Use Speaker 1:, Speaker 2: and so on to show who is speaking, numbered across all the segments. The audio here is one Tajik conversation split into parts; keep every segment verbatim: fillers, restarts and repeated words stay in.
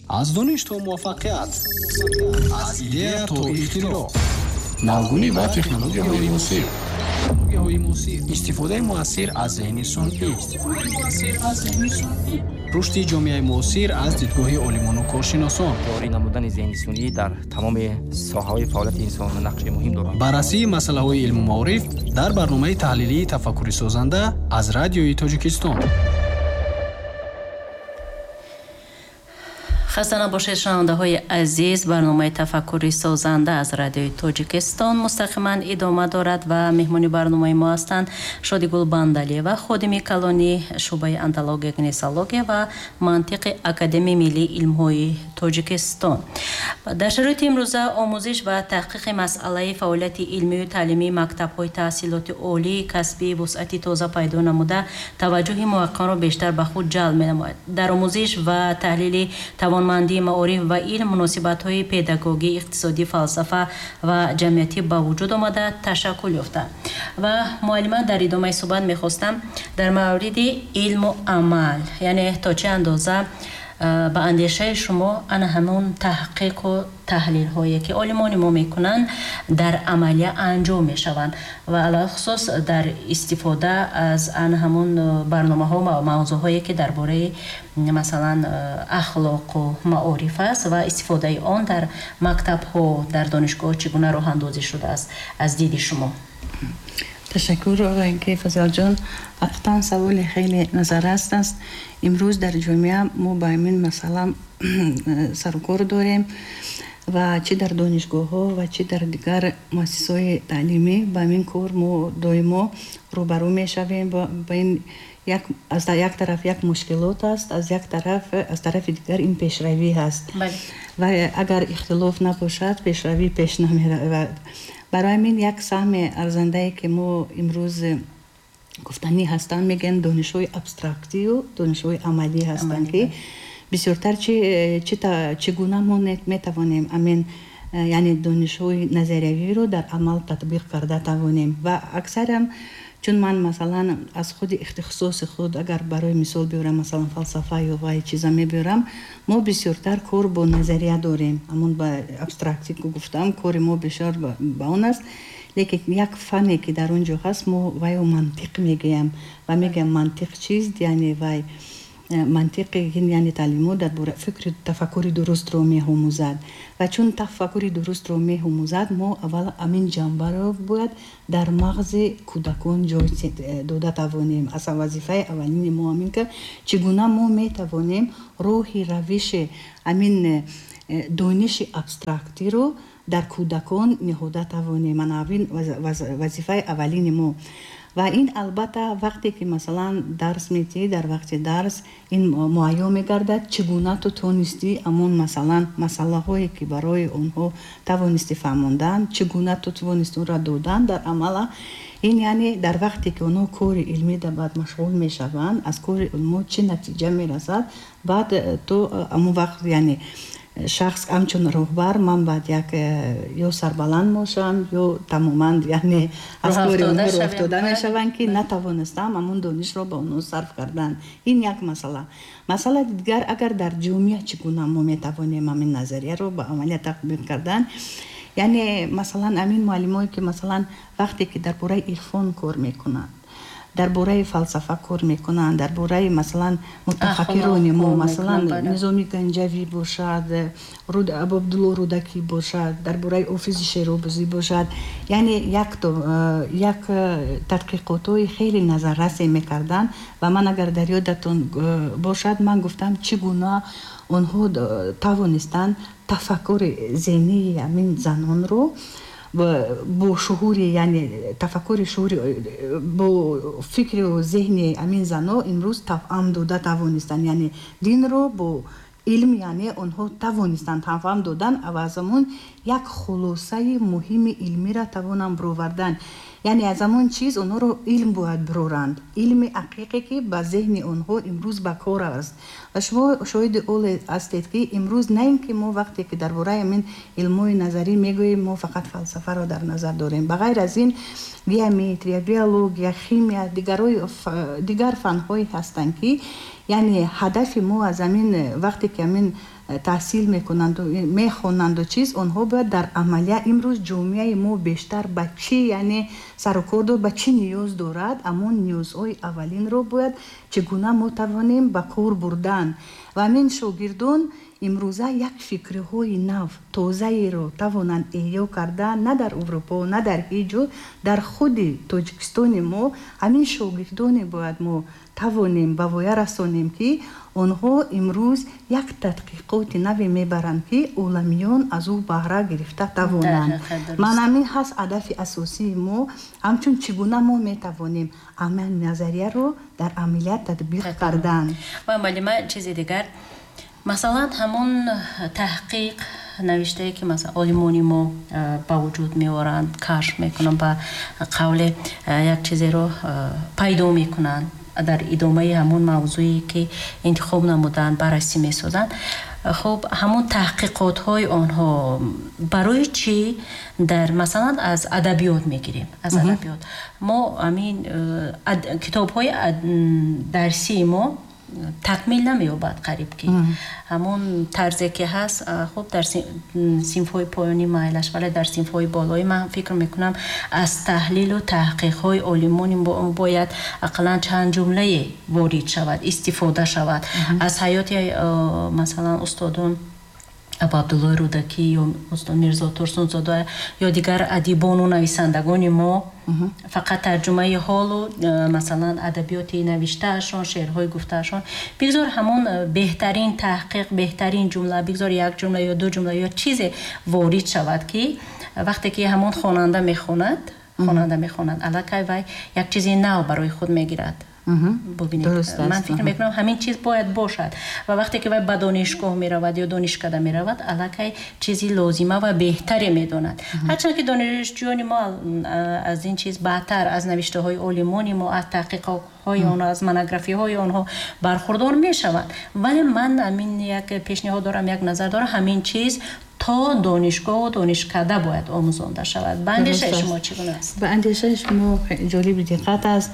Speaker 1: аз дониш то муваффақият, аз идея то ихтироъ,
Speaker 2: навгунӣ ва технологияҳои мусир,
Speaker 1: истифодаи муассир аз зеҳни сунъӣ, рушди ҷомеаи муосир аз дидгоҳи олимону коршиносон,
Speaker 3: ҷорӣ намудани зеҳни сунъӣ дар тамоми соҳаҳои фаъолияти инсон нақши муҳим дорад.
Speaker 1: баррасии масъалаҳои илму маориф дар барномаи таҳлилии тафаккури созанда аз радиои Тоҷикистон.
Speaker 4: хаста набошед шунавандаҳои азиз, барномаи тафаккури созанда аз радиои Тоҷикистон мустақиман идома дорад ва меҳмони барномаи мо ҳастанд Шодигул Бандалиева, ходими калони шӯъбаи антология, гнесология ва мантиқи Академияи миллии илмҳои Тоҷикистон. дар шароити имрӯза омӯзиш ва таҳқиқи масъалаи фаъолияти илмию таълимии мактабҳои таҳсилоти олии касбии вусъати тоза пайдо намуда таваҷҷӯҳи муаққиқонро бештар ба худ ҷалб менамояд. дар омӯзиш ва таҳлили тавонмандии маориф ва илм муносибатҳои педагогӣ, иқтисодӣ, фалсафа ва ҷамъиятӣ ба вуҷуд омада ташаккул ёфта. ва муаллима дар идомаи суҳбат мехостам дар мавриди илму амал, яъне то чӣ андоза ба андешаи шумо ана ҳамон таҳқиқу таҳлилҳое ки олимони мо мекунанд дар амалия анҷом мешаванд ва алахусус дар истифода аз ана ҳамон барномаҳо ва мавзӯъҳое ки дар бораи масалан ахлоқу маориф аст ва истифодаи он дар мактабҳо, дар донишгоҳ чӣ гуна роҳандозӣ шудааст аз диди шумо?
Speaker 5: ташаккур оғои Фазилҷон, ҳақиқатан саволи хеле назарраст аст. имрӯз дар ҷомеа мо ба ин масъала сарукор дорем ва чӣ дар донишгоҳҳо ва чӣ дар дигар муассисаҳои таълимӣ ба ин кор мо доимо рӯбарӯ мешавем. ба ин як аз як тараф як мушкилот аст, аз як тараф аз тарафи дигар ин пешравӣ ҳаст. ва агар ихтилоф набошад, пешравӣ пеш намеравад. барои ин як саҳми арзандае ки мо имрӯз гуфтанӣ ҳастанд, мегӯянд донишҳои абстрактию донишҳои амалӣ ҳастанд ки бисёртар чӣ гуна мо метавонем амин яъне донишҳои назариявиро дар амал татбиқ карда тавонем. ва аксаран чун ман масалан аз худи ихтисоси худ агар барои мисол биёрам, масалан фалсафа ё вай чиза мебиёрам, мо бисёртар кор бо назария дорем. ҳамон ба абстракти ки гуфтам, кори мо бисёр ба он аст. лекин як фане ки дар он ҷо ҳаст, мо вайо мантиқ мегӯям ва мегӯям мантиқ чист, яъне вай мантиқи яъне таълимо дар бораи фикри тафаккури дурустро меомӯзад. ва чун тафаккури дурустро меомӯзад, мо аввал амин ҷанбаро бояд дар мағзи кӯдакон ҷой дода тавонем. асла вазифаи аввалини мо амин ки чӣ гуна мо метавонем роҳи равиши амин дониши абстрактиро дар кӯдакон ниҳода тавонем. ана авин вазифаи аввалини мо. ва ин албатта вақте ки масалан дарс метиҳӣ, дар вақти дарс ин муайён мегардад чӣ гуна ту тонистӣ амон масалан масъалаҳое ки барои онҳо тавонистӣ фаҳмондан, чӣ гуна ту тавонистӣ онро додан дар амала. ин яъне дар вақте ки онҳо кори илмӣ да баъд машғул мешаванд, аз кори онҳо чӣ натиҷа мерасад, баъд то амон вақт яъне шахс ҳамчун роҳбар ман баъд як ё сарбаланд бошам ё тамоман яъне аз кори онҳо роҳафтода мешаванд ки натавонистам ҳамон донишро ба онҳо сарф кардан. ин як масъала. масъала дигар, агар дар ҷомеа чӣ гуна мо метавонем амин назарияро ба амалия татбиқ кардан, яъне масалан амин муаллимое ки масалан вақте ки дар бораи ирфон кор мекунанд, дар бораи фалсафа кор мекунанд, дар бораи масалан мутафаккирони мо, масалан Низоми Ганҷавӣ бошад, Абдулло Рӯдакӣ бошад, дар бораи Офизи Шеробузӣ бошад, яъне як як тадқиқотҳои хеле назаррасе мекарданд. ва ман агар дар ёдатон бошад, ман гуфтам чӣ гуна онҳо тавонистанд тафаккури зеҳнии амин занонро бо шуҳури яъне тафаккури шуҳури бо фикру зеҳни амин зано имрӯз тавъам дода тавонистанд, яъне динро бо илм яъне онҳо тавонистанд тавъам додан ва аз амон як хулосаи муҳими илмира тавонанд бировардан. яъне аз амон чиз онҳоро илм бояд бироранд, илми ҳақиқе ки ба зеҳни онҳо имрӯз ба кор аст. ва шумо шоҳиди оле ҳастед ки имрӯз на ин ки мо вақте ки дар бораи амин илмҳои назарӣ мегӯем, мо фақат фалсафаро дар назар дорем. ба ғайр аз ин геометрия, биология, химия, дигар фанҳое ҳастанд ки یعنی هدف ما از همین وقتی که همین تحصیل میکنند و میخوانند و چیز آنها باید در عملیه امروز جامعه ما بیشتر به چی یعنی سر و کار به چی نیاز دارد اما نیازهای اولین رو باید چگونه ما توانیم به کار بردن و همین شاگردان امروزه یک فکرهای نو تازه رو توانند احیا کردن نه در اروپا نه در هیچ جا در خود تاجیکستان ما همین شاگردان باید ما توانیم به وای رسانیم که آنها امروز یک تحقیقات نوی میبرند که عالمیان از او بهره گرفته توانند. من همین هست هدف اساسی ما همچون چگونه ما میتوانیم همین نظریه رو در عملیات تطبیق کردن.
Speaker 4: و معلومه چیزی دیگر مثلا همون تحقیق نوشته که مثلا عالمانی ما با وجود میورند کشف میکنند با قول یک چیزی رو پیدا میکنند در ادامه همون موضوعی که انتخاب نمودن بررسی میسازند. خب همون تحقیقات های آنها برای چی در مثلا از ادبیات میگیریم از ادبیات ما همین کتاب های درسی ما تکمیل نمی‌یابد قریب که همون طرزی که هست خب در صنف‌های پایانی مایلش ولی در صنف‌های بالایی من فکر میکنم از تحلیل و تحقیق‌های عالمان باید اقلاً چند جمله وارد شود استفاده شود از حیات مثلا استادان ابو عبدالله رودکی یا استاد میرزا ترسونزاده یا دیگر ادیبان و نویسندگان ما فقط ترجمه حال و مثلا ادبیاتی نوشتهشان شعرهای گفتهشان بگذار همون بهترین تحقیق بهترین جمله بگذار یک جمله یا دو جمله یا چیز وارد شود که وقتی که همون خواننده میخواند خواننده میخواند الکی وای یک چیزی نو برای خود میگیرد. ببینید من فکر میکنم همین چیز باید باشد و وقتی که به دانشگاه میرود یا دانشکده میرود الکی چیزی لازمه و بهتری میداند هرچند که دانشجویان ما از این چیز بهتر از نوشته های عالمان ما از تحقیقات های آنها از مونوگرافی های آنها برخوردار میشوند ولی من همین یک پیشنهاد دارم یک نظر دارم همین چیز تا دانشگاه و دانشکده باید آموزانده شود. به اندیشه شما چگونه است؟
Speaker 5: به اندیشه شما جالب دقت است.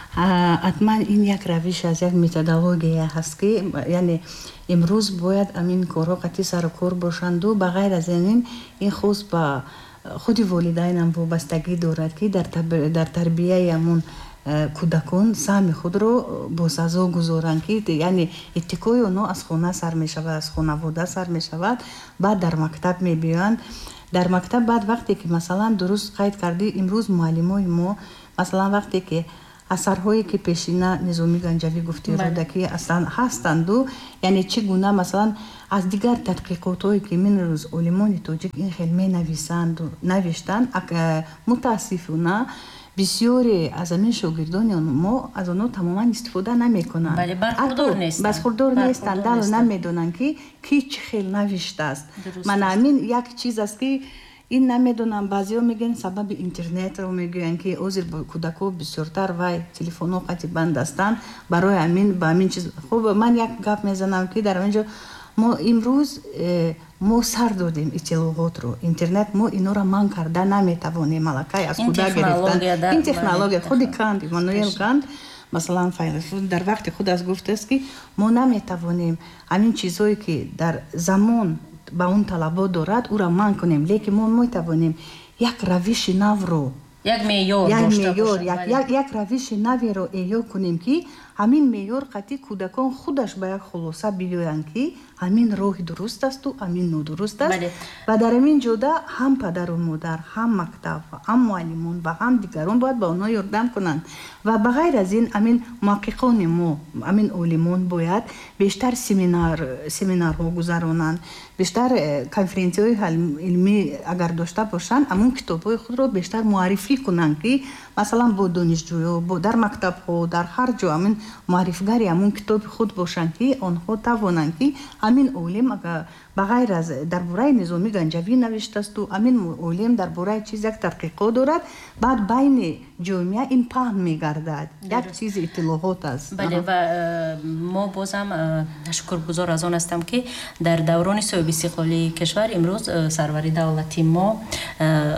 Speaker 5: حتما این یک روش از یک متدولوژی هست که یعنی امروز باید امین کارها قطعی سر و کار باشند و بغیر از این این خصوص با خود والدین هم وابستگی دارد که در در تربیه همون کودکان سهم خود رو با سزا گذارند که یعنی اتکای اونها از خانه سر می شود از خانواده سر می شود بعد در مکتب می بیاند در مکتب بعد وقتی که مثلا درست قید کردی امروز معلمای ما مثلا وقتی که اثرهایی که پیشینه نظامی گنجوی گفتی رودکی اصلا هستند و یعنی چگونه مثلا از دیگر تحقیقاتی که من روز علمان تاجیک این خیلی می نویسند و نوشتند متاسفانه بسیاری از همین شاگردان ما از آنها تماما استفاده نمی کنند.
Speaker 4: بله برخوردار نیستند.
Speaker 5: برخوردار نیستند در نمیدونند که کی چه خیلی نوشته است. من همین یک چیز است که این نمیدونم بعضی ها میگن سبب اینترنت رو میگن که اوزیر کودکو بسیارتر و تلفن ها قطعی بند هستند برای همین با همین چیز. خب من یک گپ میزنم که در اینجا ما امروز ما سر دادیم اطلاعات رو اینترنت ما اینو را من کرده نمیتوانیم ملکه از کودک گرفتن این تکنولوژی خود کانت ایمانوئل کانت مثلا فیلسوف در وقت خود از گفته است که ما نمیتوانیم همین چیزایی که در زمان با اون طلبات دارد او را من کنیم لیکن ما میتوانیم یک روش نو رو
Speaker 4: یک معیار
Speaker 5: یک
Speaker 4: داشته
Speaker 5: معیار
Speaker 4: باشد
Speaker 5: یک یک روش نوی رو احیا کنیم که همین معیار قطعی کودکان خودش به یک خلاصه بیایند که همین راه درست است و همین نادرست است و در همین جوده هم پدر و مادر هم مکتب و هم معلمان و هم دیگران باید به آنها یاردم کنند و بغیر از این همین محققان ما همین علمان باید بیشتر سمینار سمینارها گذرانند بیشتر کنفرانسی های علمی اگر داشته باشند همون کتاب های خود رو بیشتر معرفی کنند که مثلا با دانشجویان با در مکتب ها در هر جا همین معرفیگری همون کتاب خود باشند که آنها توانند که همین علم اگر بغیر از درباره نظامی گنجوی نوشته است و همین علم درباره چیز یک تحقیقات دارد بعد بین جامعه این پهن میگردد یک چیز اطلاعات است.
Speaker 4: بله و ما بازم شکرگزار از آن هستم که در دوران صاحب استقلالی کشور امروز سرور دولتی ما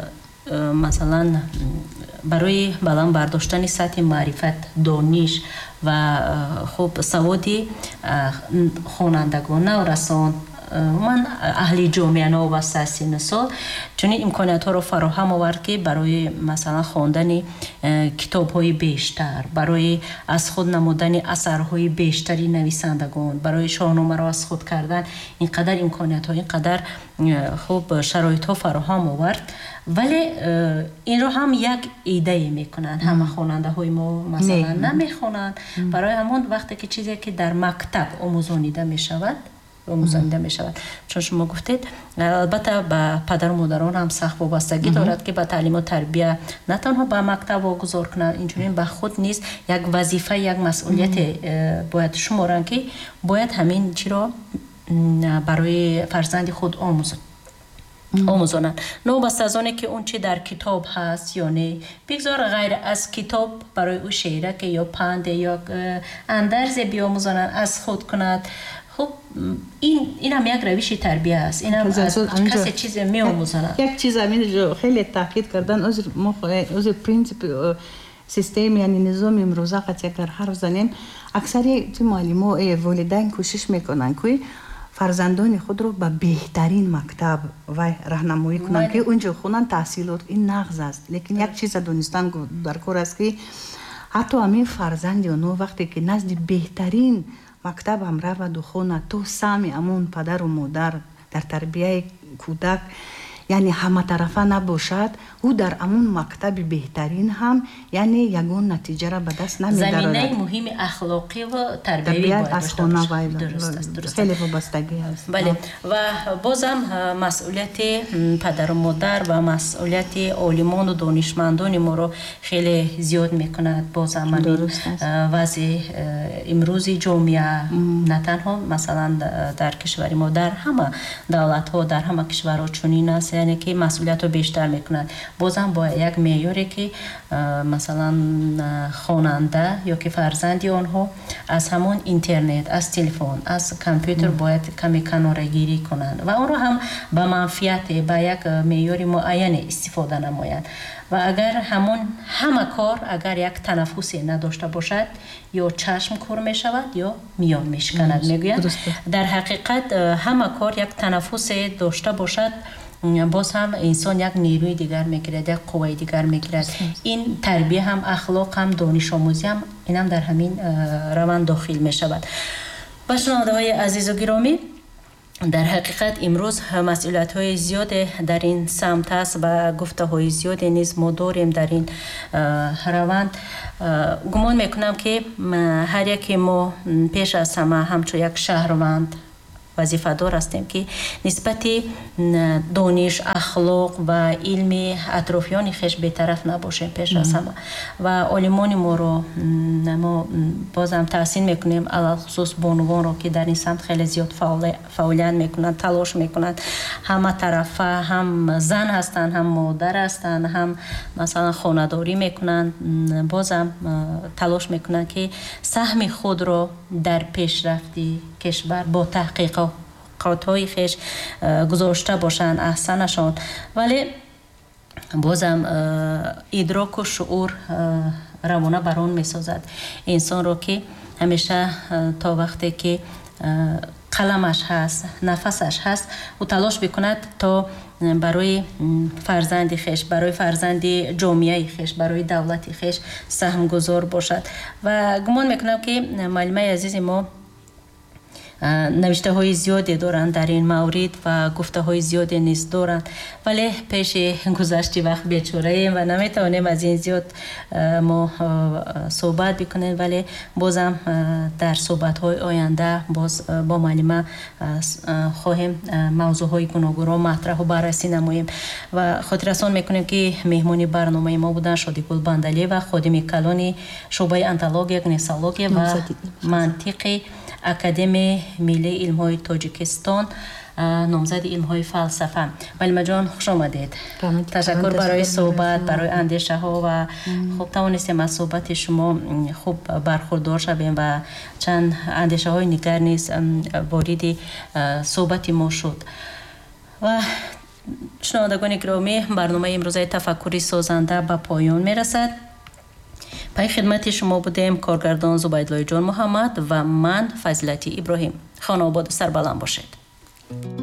Speaker 4: масалан барои баланд бардоштани сатҳи маърифат, дониш ва хуб саводи хонандагон, наврасон, ман аҳли ҷомеа новобаста аз синну сол чунин имкониятҳоро фароҳам овард ки барои масалан хондани китобҳои бештар, барои аз худ намудани асарҳои бештари нависандагон, барои шоҳномаро аз худ кардан инқадар имкониятҳо, инқадар хуб шароитҳо фароҳам овард. вале инро ҳам як идае мекунанд, ҳама хонандаҳои мо масалан намехонанд. барои ҳамон вақте ки чизе ки дар мактаб омӯзонида мешавад омӯзонида мешавад, чун шумо гуфтед, албатта ба падару модарон ҳам сахт вобастагӣ дорад ки ба таълиму тарбия на танҳо ба мактаб вогузор кунанд, инчунин ба худ низ як вазифа, як масъулияте бояд шуморанд ки бояд ҳамин чиро барои фарзанди худ омӯзанд омӯзонанд. новобаста аз оне ки он чи дар китоб ҳаст ё не, бигзор ғайр аз китоб барои ӯ шеъраке ё панде ё андарзе биомӯзонанд, аз худ кунад. خب این اینم یک روش تربیه است. اینم از کسی چیز می‌آموزند.
Speaker 5: یک چیز همین جو خیلی تاکید کردن از ما از پرینسیپ سیستم یعنی نظام امروزه قطعا اگر حرف زنیم اکثری تو معلم‌ها والدین کوشش میکنن که فرزندان خود رو به بهترین مکتب و راهنمایی کنن که اونجا خونن تحصیلات این نقض است. لیکن یک چیز دونستان در کار است که حتی همین فرزند اونو وقتی که نزد بهترین مکتب هم رود و خونه تو سهم امون پدر و مادر در تربیه کودک یعنی همه طرفه نباشد، او در امون مکتب بهترین هم یعنی یگون نتیجه را به دست نمی‌دارد.
Speaker 4: زمینه مهم اخلاقی و تربیوی باید داشته باشد. درست است، درست.
Speaker 5: خیلی وابستگی است.
Speaker 4: بله. و بازم مسئولیت پدر و مادر و مسئولیت عالمان و دانشمندان ما رو خیلی زیاد میکند. بازم وضع امروزی جامعه نه تنها مثلا در کشور ما، در همه دولت ها، در همه کشورها چنین است، یعنی که مسئولیت رو بیشتر میکنند. بازم با یک معیاری که مثلا خواننده یا که فرزندی آنها از همون اینترنت، از تلفن، از کامپیوتر باید کمی کناره‌گیری کنند و آن رو هم به منفعت به یک معیار معین استفاده نمایند. و اگر همون همه کار اگر یک تنفسی نداشته باشد یا چشم کور می شود یا میان می شکند. میگویند در حقیقت همه کار یک تنفس داشته باشد، باز هم انسان یک نیروی دیگر میگیرد، یک قوه دیگر میگیرد. این تربیه هم، اخلاق هم، دانش آموزی هم، این هم در همین روند داخل می شود. با شنونده‌های عزیز و گرامی، در حقیقت امروز مسئولیت های زیاد در این سمت است و گفته های زیاد نیز ما داریم در این روند. گمان میکنم که هر یکی ما پیش از همه همچون یک شهروند وظیفه دار هستیم که نسبت دانش، اخلاق و علم اطرافیان خویش بی‌طرف نباشیم پیش از همه و عالمان ما رو ما بازم تحسین میکنیم، علاوه خصوص بانوان رو که در این سمت خیلی زیاد فعالیت میکنند، تلاش میکنند، همه طرفه، هم زن هستند، هم مادر هستند، هم مثلا خانه‌داری میکنند، بازم تلاش میکنند که سهم خود رو در پیشرفتی کشور با تحقیق قاطعی خیش گذاشته باشند، احسنشان. ولی بازم ادراک و شعور روانه بران می سازد انسان رو که همیشه تا وقتی که قلمش هست، نفسش هست و تلاش بکند تا برای فرزند خیش، برای فرزند جامعه خیش، برای دولت خیش سهم گذار باشد. و گمان میکنم که معلمه عزیز ما نوشته های زیادی دارند در این مورد و گفته های زیادی نیز دارند، ولی پیش گذشتی وقت بیچاره ایم و نمیتونیم از این زیاد ما صحبت بکنیم، ولی بازم در صحبت های آینده باز با معلمه خواهیم موضوع های گوناگون را مطرح و بررسی نماییم. و خاطررسان میکنیم که مهمانی برنامه ما بودن شادیگل بندلی و خادم کلان شعبه انتولوژی، گنسولوژی و منطق اکادمی ملی علم‌های تاجیکستان، نامزد علم‌های فلسفه. معلمه جان خوش آمدید. تشکر برای صحبت، برای اندیشه ها و خوب توانستیم از صحبت شما خوب برخوردار شویم و چند اندیشه های دیگر نیز وارد صحبت ما شد. و шунавандагони гиромӣ, барномаи имрӯзаи тафаккури созанда ба поён мерасад. пай хидмати шумо будем коргардон Зубайдлоиҷон Муҳаммад ва ман Фазилати Иброҳим. Хона ободу сарбаланд бошед.